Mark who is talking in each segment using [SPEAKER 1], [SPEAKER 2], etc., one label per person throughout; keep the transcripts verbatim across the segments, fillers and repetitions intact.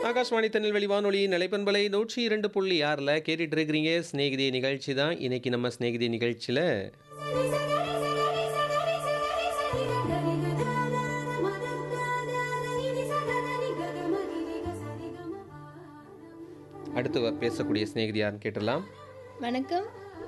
[SPEAKER 1] ஆகாஷ்வாணி திருநெல்வேலி வானொலி நிலைப்பண்பலை நூற்றி இரண்டு புள்ளி ஆறில் கேட்டுட்டு இருக்கிறீங்க. ஸ்நேகிதி நிகழ்ச்சி தான் இன்னைக்கு. நம்ம ஸ்நேகிதி நிகழ்ச்சியில் அடுத்து வ- பேசக்கூடிய ஸ்நேகிதி யாருன்னு கேட்டுடலாம்.
[SPEAKER 2] வணக்கம்.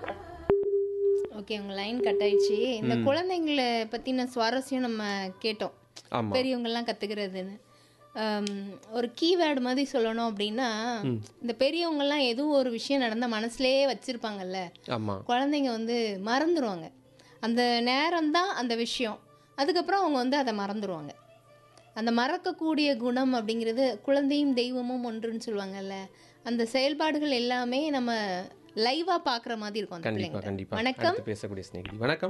[SPEAKER 2] ஓகே, உங்க லைன் கட் ஆயிடுச்சு. இந்த குழந்தைங்களை பத்தின சுவாரஸ்யம் நம்ம கேட்டோம்,
[SPEAKER 1] ஆமாம்.
[SPEAKER 2] பெரியவங்கெல்லாம் கத்துக்கிறதுன்னு. ஆம், ஒரு கீவேர்டு மாதிரி சொல்லணும் அப்படின்னா, இந்த பெரியவங்கெல்லாம் எதுவும் ஒரு விஷயம் நடந்த மனசுலயே வச்சிருப்பாங்கல்ல,
[SPEAKER 1] ஆமாம்.
[SPEAKER 2] குழந்தைங்க வந்து மறந்துடுவாங்க. அந்த நேரம்தான் அந்த விஷயம், அதுக்கப்புறம் அவங்க வந்து அதை மறந்துடுவாங்க. அந்த மறக்கக்கூடிய குணம் அப்படிங்கிறது குழந்தையும் தெய்வமும் ஒன்றுன்னு சொல்லுவாங்கல்ல, அந்த செயல்பாடுகள் எல்லாமே நம்ம லைவா பார்க்குற மாதிரி இருக்கும் அந்த
[SPEAKER 1] கண்டிப்பாக
[SPEAKER 2] பிள்ளைங்க.
[SPEAKER 1] கண்டிப்பாக
[SPEAKER 2] வணக்கம்.
[SPEAKER 1] அடுத்து பேசக்கூடிய ஸ்நேகிதி. வணக்கம்.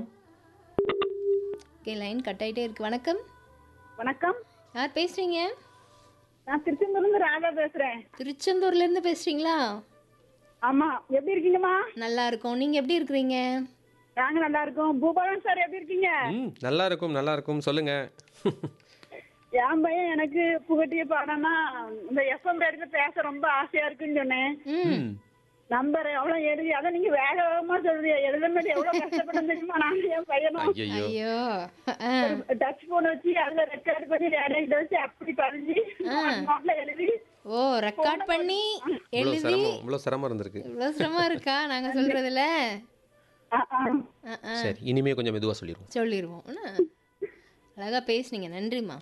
[SPEAKER 2] ஓகே, லைன் கட் ஆயிட்டே இருக்கு. வணக்கம்.
[SPEAKER 3] வணக்கம்,
[SPEAKER 2] யார் பேசுறீங்க?
[SPEAKER 3] நான் திருச்செந்தூர்ல ராதா பேசுறேன்.
[SPEAKER 2] திருச்செந்தூர்ல இருந்து பேசுறீங்களா?
[SPEAKER 3] ஆமா, எப்படி இருக்கீங்கம்மா?
[SPEAKER 2] நல்லா இருக்கோம். நீங்க எப்படி இருக்கிறீங்க?
[SPEAKER 3] நாங்க நல்லா இருக்கோம். பூபாலன் சார் எப்படி இருக்கீங்க?
[SPEAKER 1] ம் நல்லா இருக்கும் நல்லா இருக்கும் சொல்லுங்க.
[SPEAKER 3] என் பையன் எனக்கு புகட்டிய பாடம்னா இந்த எஃப்எம் ரேடியோல பேச ரொம்ப ஆசையா இருக்குன்னு சொன்னேன்.
[SPEAKER 2] ம்.
[SPEAKER 3] நம்பர் எவ்வளவு எழுதி அதை நீங்க வேக வேகமா சொல்றீங்க. எழுத மாதிரி எவ்வளவு கஷ்டப்படும் தெரியுமா? நானும் என் பையனும்
[SPEAKER 1] ஐயோ.
[SPEAKER 2] ஐயோ. ஆ.
[SPEAKER 3] டச் போன் வச்சு அதுல ரெக்கார்ட் பண்ணி ரேடியோ வச்சு அப்படி பதிஞ்சு நோட்ல எழுதி.
[SPEAKER 2] ஓ, ரெக்கார்ட் பண்ணி
[SPEAKER 1] இவ்வளோ
[SPEAKER 2] எழுதி
[SPEAKER 1] சிரமம் இவ்வளோ சிரமம் இருந்திருக்கு.
[SPEAKER 2] இவ்வளோ சிரமம் இருக்கா நாங்க சொல்றதுல?
[SPEAKER 3] ஆ, ஆ.
[SPEAKER 2] ஆ, ஆ.
[SPEAKER 1] சரி, இனிமே கொஞ்சம் மெதுவாக சொல்லிடுவோம்.
[SPEAKER 2] சொல்லிடுவோம். என்ன? அழகா பேசுனீங்க, நன்றிம்மா.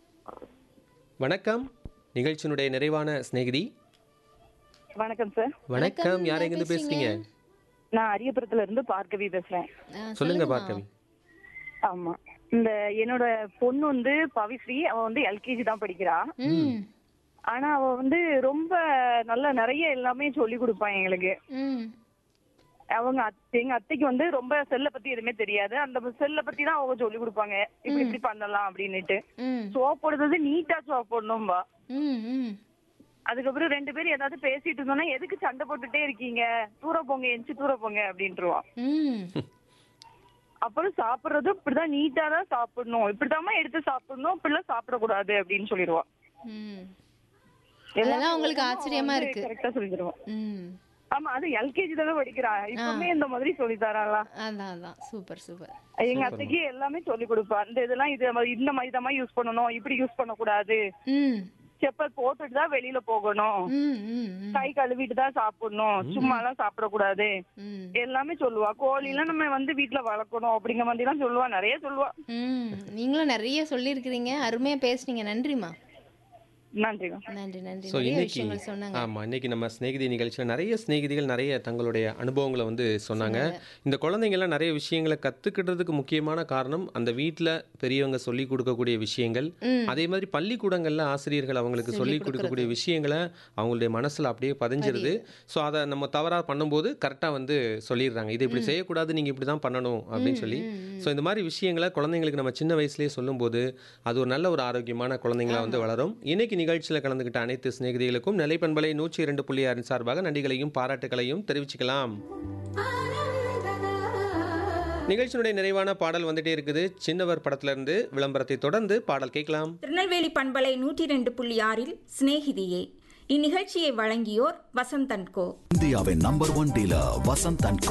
[SPEAKER 1] வணக்கம். நிகழ்ச்சியினுடைய நிறைவான ஸ்நேகிதி.
[SPEAKER 4] வணக்கம் சார்.
[SPEAKER 1] வணக்கம். யார்
[SPEAKER 2] யார்
[SPEAKER 1] எங்கேருந்து பேசுறீங்க?
[SPEAKER 4] நான் அரியபுரத்துல இருந்து பார்கவி பேசுறேன்.
[SPEAKER 2] ஆ,
[SPEAKER 1] சொல்லுங்க
[SPEAKER 2] சொல்லுங்கம்மா.
[SPEAKER 1] பார்க்கவி.
[SPEAKER 4] ஆமா, இந்த என்னோட பொண்ணு வந்து பவிஸ்ரீ, அவ வந்து எல்கேஜி தான் படிக்கிறா.
[SPEAKER 2] ம்.
[SPEAKER 4] ஆனா அவ வந்து ரொம்ப நல்ல நிறைய எல்லாமே சொல்லி கொடுப்பான் எங்களுக்கு.
[SPEAKER 2] ம்.
[SPEAKER 4] அவங்க அத்தை- எங்க அத்தைக்கு வந்து ரொம்ப செல்ல பத்தி எதுவுமே தெரியாது. அந்த செல்ல பத்தி தான் அவங்க சொல்லி கொடுப்பாங்க, இப்படி இப்படி பண்ணலாம் அப்படின்னுட்டு.
[SPEAKER 2] ம்.
[SPEAKER 4] சோப் போடுறது நீட்டா சோப் போடணும்பா.
[SPEAKER 2] ம். ம்.
[SPEAKER 4] அதுக்கப்புறம் ரெண்டு பேரும் ஏதாவது பேசிட்டு இருந்தோம்னா, எதுக்கு சண்டை போட்டுட்டே இருக்கீங்க, தூர போங்க, எஞ்சி தூர போங்க அப்படின்ட்டுருவான்.
[SPEAKER 2] ம்.
[SPEAKER 4] அப்புறம் சாப்பிடுறதும் இப்படிதான் நீட்டா தான் சாப்பிடணும், இப்படிதாம்மா எடுத்து சாப்பிடணும், இப்படிலாம் சாப்பிடக்கூடாது அப்படின்னு சொல்லிடுவான்.
[SPEAKER 2] ம். அதெல்லாம் உங்களுக்கு ஆச்சரியமா இருக்கு.
[SPEAKER 4] கரெக்டா சொல்லி தருவான்.
[SPEAKER 2] ம்.
[SPEAKER 4] ஆமா, அது எல்கேஜி தானே படிக்கிறா, இப்பவுமே இந்த மாதிரி சொல்லி தராளா.
[SPEAKER 2] அதான் அதான் சூப்பர் சூப்பர்.
[SPEAKER 4] எங்க அத்தைக்கு எல்லாமே சொல்லி கொடுப்பா. இந்த இதெல்லாம் இது மாதிரி- இந்த மாதிரி தான் யூஸ் பண்ணணும், இப்படி யூஸ் பண்ணக்கூடாது,
[SPEAKER 2] ம்.
[SPEAKER 4] செப்பல் போட்டுட்டு தான் வெளியில போகணும்,
[SPEAKER 2] ம். ம். ம்.
[SPEAKER 4] கை கழுவிட்டு தான் சாப்பிடணும், சும்மா எல்லாம் சாப்பிடக்கூடாது,
[SPEAKER 2] ம்.
[SPEAKER 4] எல்லாமே சொல்லுவா. கோழி எல்லாம் நம்ம வந்து வீட்டுல வளர்க்கணும் அப்படிங்கிற மாதிரி எல்லாம் சொல்லுவா, நிறைய சொல்லுவா.
[SPEAKER 2] ம். நீங்களும் நிறைய சொல்லியிருக்கிறீங்க, அருமையா பேசுனீங்க, நன்றிம்மா.
[SPEAKER 4] நன்றிங்க.
[SPEAKER 2] நன்றி நன்றி.
[SPEAKER 1] ஸோ
[SPEAKER 2] நிறைய
[SPEAKER 1] இன்னைக்கு
[SPEAKER 2] விஷயங்கள் சொன்னாங்க.
[SPEAKER 1] ஆமாம் இன்னைக்கு நம்ம ஸ்நேகிதி நிகழ்ச்சியில் நிறைய ஸ்நேகிதிகள் நிறைய தங்களுடைய அனுபவங்களை வந்து சொன்னாங்க. இந்த குழந்தைங்கள்லாம் நிறைய விஷயங்களை கற்றுக்கிட்டதுக்கு முக்கியமான காரணம் அந்த வீட்டில் பெரியவங்க சொல்லி கொடுக்கக்கூடிய விஷயங்கள்.
[SPEAKER 2] ம்.
[SPEAKER 1] அதே மாதிரி பள்ளிக்கூடங்களில் ஆசிரியர்கள் அவங்களுக்கு சொல்லி கொடுக்கக்கூடிய விஷயங்களை அவங்களுடைய மனசில் அப்படியே பதிஞ்சிருது. ஸோ அதை நம்ம தவறாக பண்ணும்போது கரெக்டாக வந்து சொல்லிடுறாங்க, இது இப்படி செய்யக்கூடாது, நீங்கள் இப்படி தான் பண்ணணும் அப்படின்னு சொல்லி. ஸோ இந்த மாதிரி விஷயங்களை குழந்தைங்களுக்கு நம்ம சின்ன வயசுலேயே சொல்லும்போது அது ஒரு நல்ல ஒரு ஆரோக்கியமான குழந்தைங்களா வந்து வளரும். இன்னைக்கு நிகழ்ச்சியில் கலந்துக்கிட்ட அனைத்து சிநேகிதிகளுக்கும் நிலைப்பண்பலை நூற்றி இரண்டு புள்ளி ஆறின் சார்பாக நன்றிகளையும் பாராட்டுகளையும் தெரிவிச்சுக்கலாம். நிகழ்ச்சியினுடைய நிறைவான பாடல் வந்துட்டே இருக்குது. சின்னவர் படத்துல இருந்து விளம்பரத்தை தொடர்ந்து பாடல் கேட்கலாம்.
[SPEAKER 5] திருநெல்வேலி பண்பலை நூற்றி ரெண்டு புள்ளி ஆறில் சிநேகிதியே இந்நிகழ்ச்சியை வழங்கியோர் வசந்த் அண்ட் கோ.
[SPEAKER 6] இந்தியாவின் number one dealer Vasanth and